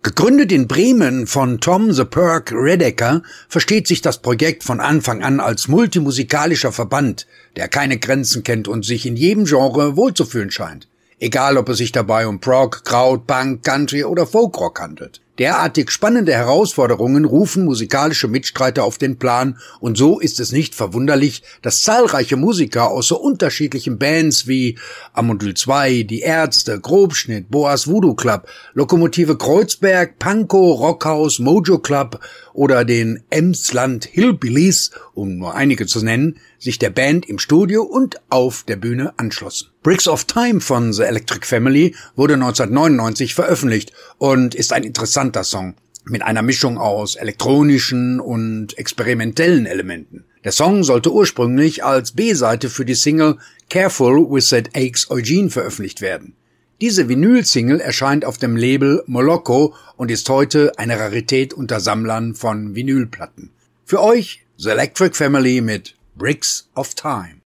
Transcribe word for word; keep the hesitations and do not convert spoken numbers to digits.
Gegründet in Bremen von Tom the Perk Redeker, versteht sich das Projekt von Anfang an als multimusikalischer Verband, der keine Grenzen kennt und sich in jedem Genre wohlzufühlen scheint. Egal, ob es sich dabei um Prog, Kraut, Punk, Country oder Folkrock handelt. Derartig spannende Herausforderungen rufen musikalische Mitstreiter auf den Plan und so ist es nicht verwunderlich, dass zahlreiche Musiker aus so unterschiedlichen Bands wie Amondyl zwei, Die Ärzte, Grobschnitt, Boas Voodoo Club, Lokomotive Kreuzberg, Pankow, Rockhaus, Mojo Club oder den Emsland Hillbillies, um nur einige zu nennen, sich der Band im Studio und auf der Bühne anschlossen. Bricks of Time von The Electric Family wurde neunzehnhundertneunundneunzig veröffentlicht und ist ein interessanter Song mit einer Mischung aus elektronischen und experimentellen Elementen. Der Song sollte ursprünglich als B-Seite für die Single Careful with That Aches Eugene veröffentlicht werden. Diese Vinyl-Single erscheint auf dem Label Moloko und ist heute eine Rarität unter Sammlern von Vinylplatten. Für euch The Electric Family mit Bricks of Time.